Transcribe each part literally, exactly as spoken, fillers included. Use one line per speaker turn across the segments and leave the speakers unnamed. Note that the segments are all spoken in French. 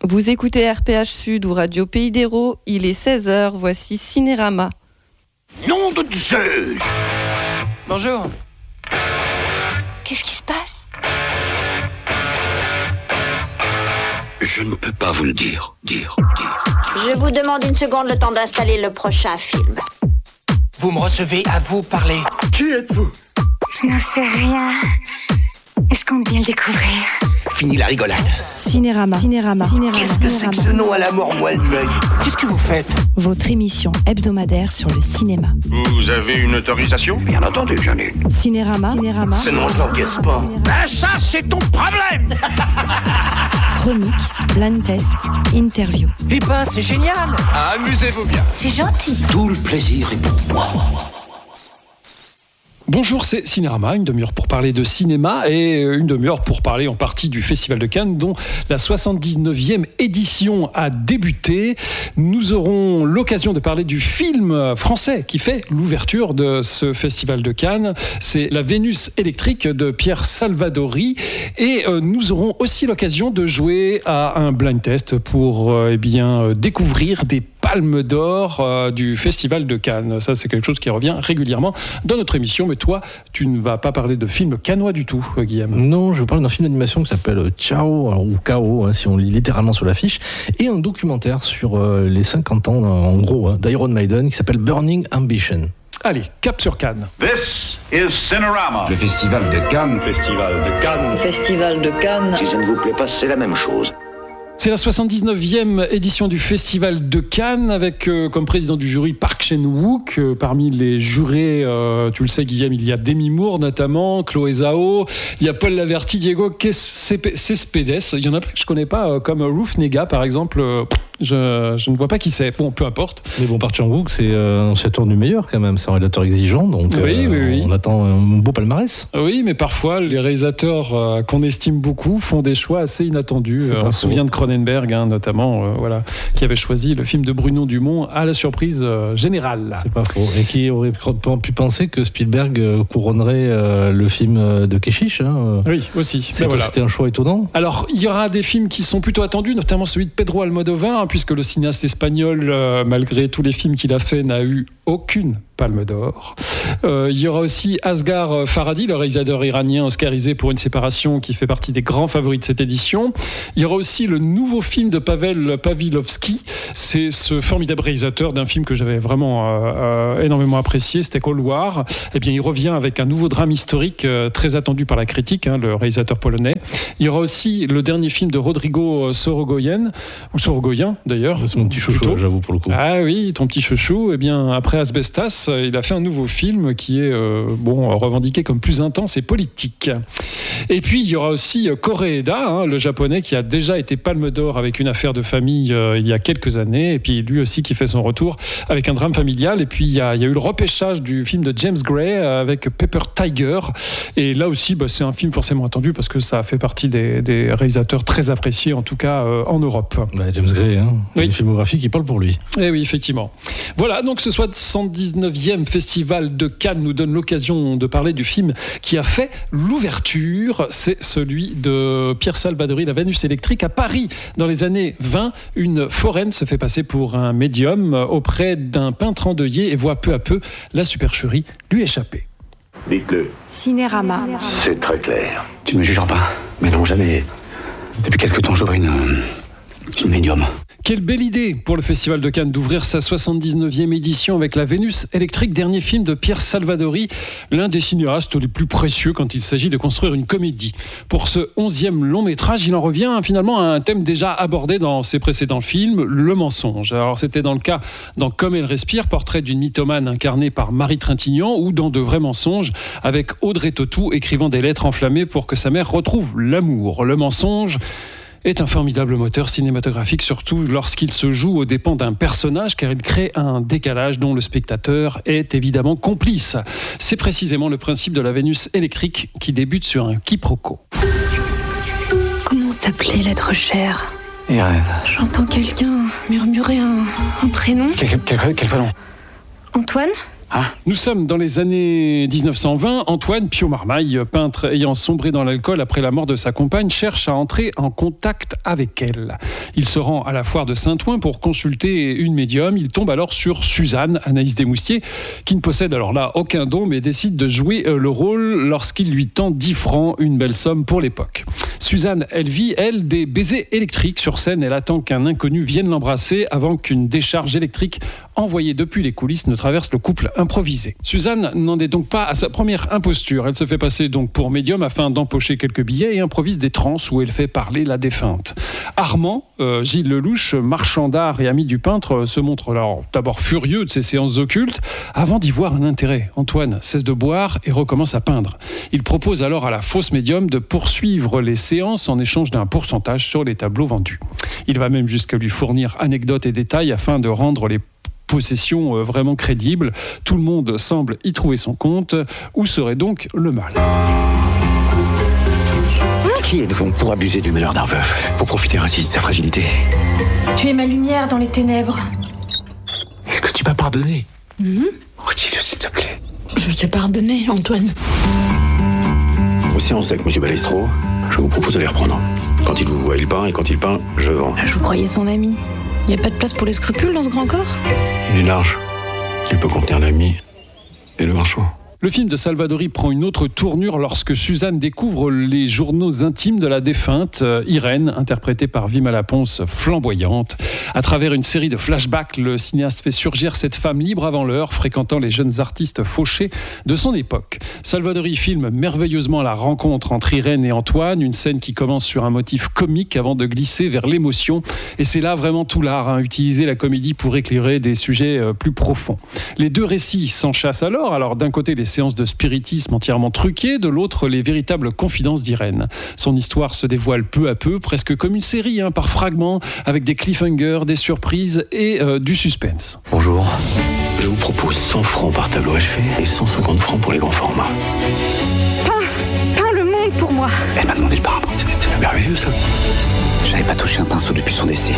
Vous écoutez R P H Sud ou Radio Pays d'Hérault, il est seize heures, voici Cinérama.
Nom de Zeus!
Bonjour.
Qu'est-ce qui se passe?
Je ne peux pas vous le dire, dire, dire.
Je vous demande une seconde le temps d'installer le prochain film.
Vous me recevez, à vous parler.
Qui êtes-vous?
Je n'en sais rien. Et je compte bien le découvrir.
Fini la rigolade.
Cinérama. Cinérama. Cinérama.
Qu'est-ce que c'est que ce nom à la mort moelle l'œil?
Qu'est-ce que vous faites?
Votre émission hebdomadaire sur le cinéma.
Vous avez une autorisation?
Bien entendu, j'en ai une.
Cinérama. Cinérama.
Ce nom, je l'encaisse pas.
Ah, ça, c'est ton problème!
Chronique, blind test, interview.
Eh ben, c'est génial! Amusez-vous bien.
C'est gentil.
Tout le plaisir est pour moi.
Bonjour, c'est Cinérama, une demi-heure pour parler de cinéma et une demi-heure pour parler en partie du Festival de Cannes dont la soixante-dix-neuvième édition a débuté. Nous aurons l'occasion de parler du film français qui fait l'ouverture de ce Festival de Cannes. C'est La Vénus électrique de Pierre Salvadori et nous aurons aussi l'occasion de jouer à un blind test pour eh bien, découvrir des Palme d'Or euh, du Festival de Cannes. Ça, c'est quelque chose qui revient régulièrement dans notre émission. Mais toi, tu ne vas pas parler de film cannois du tout, Guillaume.
Non, je vais parler d'un film d'animation qui s'appelle Ciao, alors, ou K O, hein, si on lit littéralement sur l'affiche, et un documentaire sur euh, les cinquante ans, en gros, hein, d'Iron Maiden, qui s'appelle Burning Ambition.
Allez, cap sur Cannes.
This is Cinerama.
Le Festival de Cannes.
Festival de Cannes.
Festival de Cannes.
Si ça ne vous plaît pas, c'est la même chose.
C'est la soixante-dix-neuvième édition du Festival de Cannes avec euh, comme président du jury Park Chan-wook. Euh, parmi les jurés, euh, tu le sais Guillaume, il y a Demi Moore notamment, Chloé Zhao, il y a Paul Laverty, Diego Cespedes. Il y en a plein que je connais pas, euh, comme Ruth Negga par exemple. Euh, je, je ne vois pas qui c'est. Bon, peu importe.
Mais bon, Park Chan-wook, c'est euh, un ancêtre du meilleur quand même. C'est un réalisateur exigeant, donc
oui,
euh,
oui, oui.
on attend un beau palmarès.
Oui, mais parfois les réalisateurs euh, qu'on estime beaucoup font des choix assez inattendus. Euh, on se souvient de Cronenberg, hein, notamment, euh, voilà, qui avait choisi le film de Bruno Dumont à la surprise euh, générale.
C'est pas faux. Et qui aurait pu penser que Spielberg euh, couronnerait euh, le film de Keshish. Hein.
Oui, aussi.
C'est,
voilà.
C'était un choix étonnant.
Alors, il y aura des films qui sont plutôt attendus, notamment celui de Pedro Almodovar, hein, puisque le cinéaste espagnol, euh, malgré tous les films qu'il a fait, n'a eu aucune Palme d'Or. Euh, il y aura aussi Asghar Farhadi, le réalisateur iranien oscarisé pour Une séparation, qui fait partie des grands favoris de cette édition. Il y aura aussi le nouveau film de Pavel Pawlikowski. C'est ce formidable réalisateur d'un film que j'avais vraiment euh, euh, énormément apprécié, c'était Cold War. Eh bien, il revient avec un nouveau drame historique euh, très attendu par la critique, hein, le réalisateur polonais. Il y aura aussi le dernier film de Rodrigo Sorogoyen, ou Sorogoyen d'ailleurs.
C'est mon petit chouchou, plutôt. J'avoue, pour le coup.
Ah oui, ton petit chouchou. Eh bien, après Asbestas, il a fait un nouveau film qui est euh, bon, revendiqué comme plus intense et politique. Et puis, il y aura aussi Koreeda, hein, le japonais qui a déjà été Palme d'Or avec Une affaire de famille euh, il y a quelques années. Et puis, lui aussi qui fait son retour avec un drame familial. Et puis, il y a, il y a eu le repêchage du film de James Gray avec Pepper Tiger. Et là aussi, bah, c'est un film forcément attendu parce que ça fait partie des, des réalisateurs très appréciés, en tout cas euh, en Europe.
Bah, James Gray, hein,
oui.
Une filmographie qui parle pour lui.
Eh oui, effectivement. Voilà, donc ce soixante-dix-neuvième Festival de Cannes nous donne l'occasion de parler du film qui a fait l'ouverture. C'est celui de Pierre Salvadori, La Vénus électrique. À Paris, dans les années vingt, une foraine se fait passer pour un médium auprès d'un peintre endeuillé et voit peu à peu la supercherie lui échapper.
Dites-le.
Cinérama.
C'est très clair. Tu ne me jugeras pas. Mais non, jamais. Depuis quelque temps, j'ouvre une... une médium.
Quelle belle idée pour le Festival de Cannes d'ouvrir sa soixante-dix-neuvième édition avec La Vénus électrique, dernier film de Pierre Salvadori, l'un des cinéastes les plus précieux quand il s'agit de construire une comédie. Pour ce onzième long métrage, il en revient finalement à un thème déjà abordé dans ses précédents films, le mensonge. Alors c'était dans le cas dans Comme elle respire, portrait d'une mythomane incarnée par Marie Trintignant, ou dans De vrais mensonges avec Audrey Tautou écrivant des lettres enflammées pour que sa mère retrouve l'amour. Le mensonge est un formidable moteur cinématographique, surtout lorsqu'il se joue aux dépens d'un personnage, car il crée un décalage dont le spectateur est évidemment complice. C'est précisément le principe de La Vénus électrique qui débute sur un quiproquo.
Comment s'appelait l'être cher?
Et rêve.
J'entends quelqu'un murmurer un, un prénom.
Quel, quel, quel prénom?
Antoine?
Hein ?
Nous sommes dans les années dix-neuf cent vingt. Antoine Pio Marmaille, peintre ayant sombré dans l'alcool après la mort de sa compagne, cherche à entrer en contact avec elle. Il se rend à la foire de Saint-Ouen pour consulter une médium. Il tombe alors sur Suzanne, Anaïs Desmoustiers, qui ne possède alors là aucun don, mais décide de jouer le rôle lorsqu'il lui tend dix francs, une belle somme pour l'époque. Suzanne, elle vit, elle, des baisers électriques sur scène. Elle attend qu'un inconnu vienne l'embrasser avant qu'une décharge électrique envoyée depuis les coulisses ne traverse le couple improvisé. Suzanne n'en est donc pas à sa première imposture. Elle se fait passer donc pour médium afin d'empocher quelques billets et improvise des transes où elle fait parler la défunte. Armand, euh, Gilles Lelouch, marchand d'art et ami du peintre, se montre alors d'abord furieux de ces séances occultes avant d'y voir un intérêt. Antoine cesse de boire et recommence à peindre. Il propose alors à la fausse médium de poursuivre les séances en échange d'un pourcentage sur les tableaux vendus. Il va même jusqu'à lui fournir anecdotes et détails afin de rendre les possession vraiment crédible. Tout le monde semble y trouver son compte. Où serait donc le mal ?
Qui êtes-vous pour abuser du malheur d'un veuf, pour profiter ainsi de sa fragilité ?
Tu es ma lumière dans les ténèbres.
Est-ce que tu m'as pardonné ?
Mm-hmm.
Redis-le, s'il te plaît.
Je t'ai pardonné, Antoine.
Aux séances avec M. Balestro, je vous propose de les reprendre. Quand il vous voit, il peint, et quand il peint, je vends.
Je vous croyais son ami. Il n'y a pas de place pour les scrupules dans ce grand corps ?
Il est large. Il peut contenir l'ami et le marchand.
Le film de Salvadori prend une autre tournure lorsque Suzanne découvre les journaux intimes de la défunte, Irène, interprétée par Vima Laponce, flamboyante. À travers une série de flashbacks, le cinéaste fait surgir cette femme libre avant l'heure, fréquentant les jeunes artistes fauchés de son époque. Salvadori filme merveilleusement la rencontre entre Irène et Antoine, une scène qui commence sur un motif comique avant de glisser vers l'émotion. Et c'est là vraiment tout l'art, hein, utiliser la comédie pour éclairer des sujets euh, plus profonds. Les deux récits s'enchassent alors. Alors d'un côté, les séances de spiritisme entièrement truquées, de l'autre, les véritables confidences d'Irène. Son histoire se dévoile peu à peu, presque comme une série, hein, par fragments, avec des cliffhangers, des surprises et euh, du suspense.
Bonjour. Je vous propose cent francs par tableau achevé et cent cinquante francs pour les grands formats.
Peins, peins le monde pour moi.
Elle m'a demandé le parapente. C'est merveilleux, ça. J'avais pas touché un pinceau depuis son décès.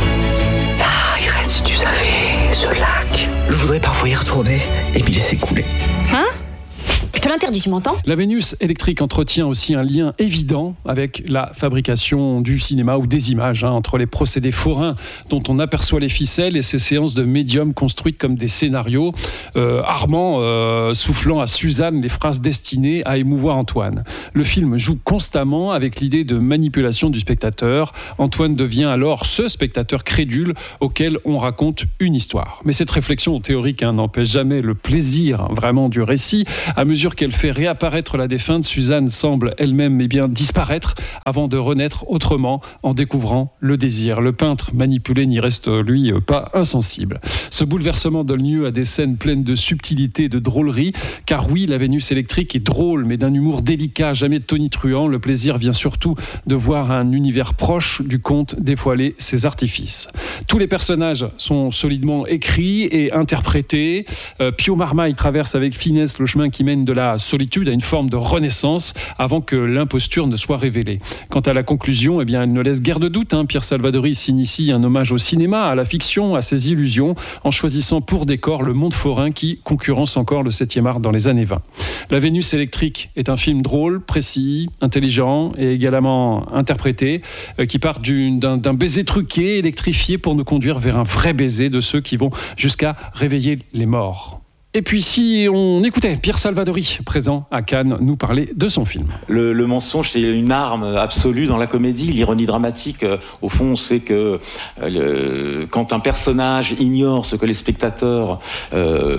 Ah, Irène, si tu savais, ce lac. Je voudrais parfois y retourner et m'y laisser couler.
Hein ? Je te l'interdis, tu m'entends ?
La Vénus électrique entretient aussi un lien évident avec la fabrication du cinéma ou des images, hein, entre les procédés forains dont on aperçoit les ficelles et ces séances de médiums construites comme des scénarios. Euh, Armand euh, soufflant à Suzanne les phrases destinées à émouvoir Antoine. Le film joue constamment avec l'idée de manipulation du spectateur. Antoine devient alors ce spectateur crédule auquel on raconte une histoire. Mais cette réflexion théorique hein, n'empêche jamais le plaisir vraiment du récit. À mesure qu'elle fait réapparaître la défunte, Suzanne semble elle-même eh bien, disparaître avant de renaître autrement en découvrant le désir. Le peintre manipulé n'y reste, lui, pas insensible. Ce bouleversement donne lieu à des scènes pleines de subtilité et de drôlerie, car oui, la Vénus électrique est drôle, mais d'un humour délicat, jamais tonitruant. Le plaisir vient surtout de voir un univers proche du conte dévoiler ses artifices. Tous les personnages sont solidement écrits et interprétés. Euh, Pio Marmaille traverse avec finesse le chemin qui mène de la solitude à une forme de renaissance avant que l'imposture ne soit révélée. Quant à la conclusion, eh bien, elle ne laisse guère de doute. Hein. Pierre Salvadori s'initie un hommage au cinéma, à la fiction, à ses illusions, en choisissant pour décor le monde forain qui concurrence encore le septième art dans les années vingt. La Vénus électrique est un film drôle, précis, intelligent et également interprété, euh, qui part d'une, d'un, d'un baiser truqué, électrifié pour nous conduire vers un vrai baiser de ceux qui vont jusqu'à réveiller les morts. Et puis si on écoutait Pierre Salvadori, présent à Cannes, nous parler de son film.
Le, le mensonge, c'est une arme absolue dans la comédie. L'ironie dramatique, euh, au fond, on sait que euh, le, quand un personnage ignore ce que les spectateurs euh,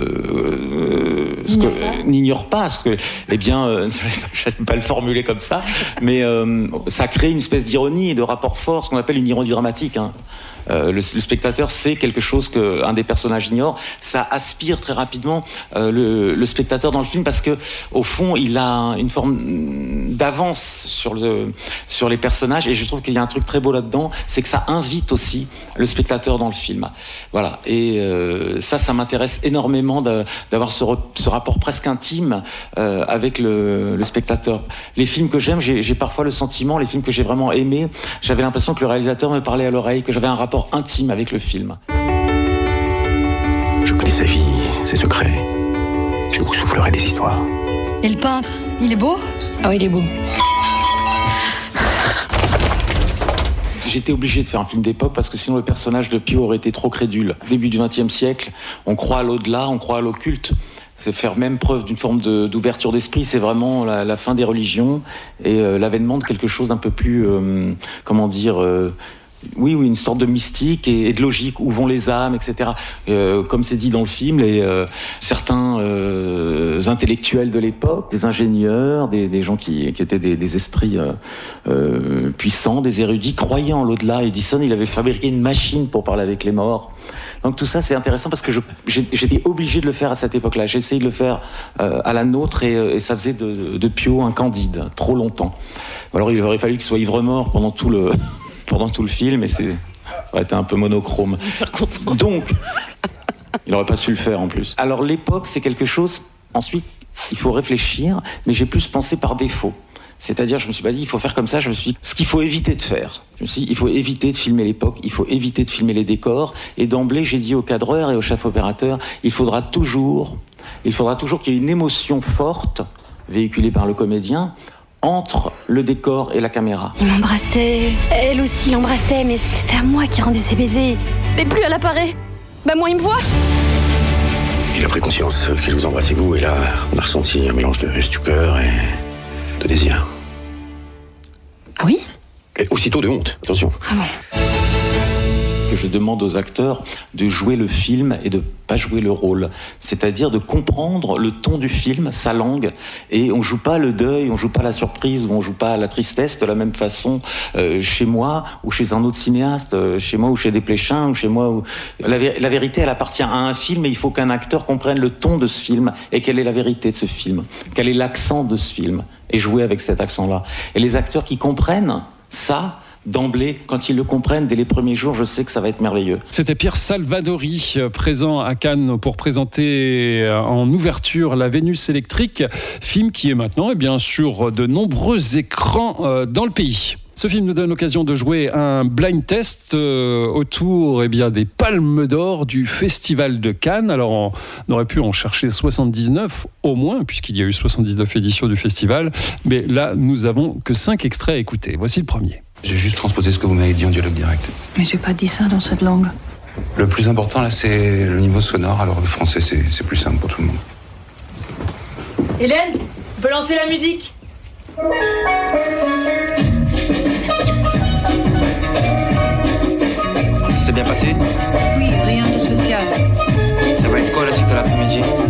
euh, ce que, euh, n'ignorent pas, ce que, eh bien, euh, je n'aime pas le formuler comme ça, mais euh, ça crée une espèce d'ironie et de rapport fort, ce qu'on appelle une ironie dramatique. Hein. Euh, le, le spectateur sait quelque chose qu'un des personnages ignore. Ça aspire très rapidement euh, le, le spectateur dans le film parce que, au fond, il a une forme d'avance sur, le, sur les personnages. Et je trouve qu'il y a un truc très beau là-dedans, c'est que ça invite aussi le spectateur dans le film. Voilà. Et euh, ça, ça m'intéresse énormément de, d'avoir ce, re, ce rapport presque intime euh, avec le, le spectateur. Les films que j'aime, j'ai, j'ai parfois le sentiment, les films que j'ai vraiment aimés, j'avais l'impression que le réalisateur me parlait à l'oreille, que j'avais un rapport intime avec le film.
Je connais sa vie, ses secrets. Je vous soufflerai des histoires.
Et le peintre, il est beau ?
Ah oui, il est beau.
J'étais obligé de faire un film d'époque parce que sinon le personnage de Pio aurait été trop crédule. Au début du vingtième siècle, on croit à l'au-delà, on croit à l'occulte. C'est faire même preuve d'une forme de, d'ouverture d'esprit. C'est vraiment la, la fin des religions et euh, l'avènement de quelque chose d'un peu plus, euh, comment dire, euh, oui, oui, une sorte de mystique et, et de logique. Où vont les âmes, et cetera. Euh, comme c'est dit dans le film, les, euh, certains euh, intellectuels de l'époque, des ingénieurs, des, des gens qui, qui étaient des, des esprits euh, euh, puissants, des érudits, croyaient en l'au-delà. Edison, il avait fabriqué une machine pour parler avec les morts. Donc tout ça, c'est intéressant parce que je, j'étais obligé de le faire à cette époque-là. J'ai essayé de le faire euh, à la nôtre et, et ça faisait de, de Pio un Candide, trop longtemps. Alors il aurait fallu qu'il soit ivre-mort pendant tout le... pendant tout le film, et c'est, ça aurait été un peu monochrome. Donc, il n'aurait pas su le faire en plus. Alors l'époque, c'est quelque chose, ensuite, il faut réfléchir, mais j'ai plus pensé par défaut. C'est-à-dire, je me suis pas dit, il faut faire comme ça, je me suis dit, ce qu'il faut éviter de faire. Je me suis dit, il faut éviter de filmer l'époque, il faut éviter de filmer les décors, et d'emblée, j'ai dit au cadreur et au chef opérateur, il faudra toujours, il faudra toujours qu'il y ait une émotion forte, véhiculée par le comédien, entre le décor et la caméra.
Il m'embrassait, elle aussi l'embrassait, mais c'était à moi qui rendais ses baisers.
Mais plus elle apparaît. Bah moi il me voit.
Il a pris conscience qu'il vous embrassait vous, et là, on a ressenti un mélange de stupeur et de désir.
Ah oui ?
Et aussitôt de honte, attention.
Ah bon ?
Que je demande aux acteurs de jouer le film et de pas jouer le rôle. C'est-à-dire de comprendre le ton du film, sa langue, et on joue pas le deuil, on joue pas la surprise, ou on joue pas la tristesse de la même façon euh, chez moi ou chez un autre cinéaste, euh, chez moi ou chez Desplechin, ou chez moi. Ou... La, vé- la vérité, elle appartient à un film, et il faut qu'un acteur comprenne le ton de ce film et quelle est la vérité de ce film, quel est l'accent de ce film, et jouer avec cet accent-là. Et les acteurs qui comprennent ça, d'emblée, quand ils le comprennent dès les premiers jours, je sais que ça va être merveilleux.
C'était Pierre Salvadori, présent à Cannes pour présenter en ouverture La Vénus électrique, film qui est maintenant eh bien, sur de nombreux écrans dans le pays. Ce film nous donne l'occasion de jouer un blind test euh, autour eh bien, des Palmes d'Or du Festival de Cannes. Alors, on, on aurait pu en chercher soixante-dix-neuf au moins, puisqu'il y a eu soixante-dix-neuf éditions du festival. Mais là, nous avons que cinq extraits à écouter. Voici le premier.
J'ai juste transposé ce que vous m'avez dit en dialogue direct.
Mais j'ai pas dit ça dans cette langue.
Le plus important, là, c'est le niveau sonore. Alors, le français, c'est, c'est plus simple pour tout le monde.
Hélène, on peut lancer la musique ?
C'est bien passé ?
Oui, rien de spécial.
Ça va être quoi la suite de l'après-midi ?